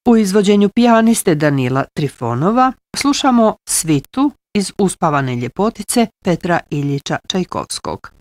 U izvođenju pijaniste Danila Trifonova slušamo svitu iz Uspavane ljepotice Petra Iljiča Čajkovskog.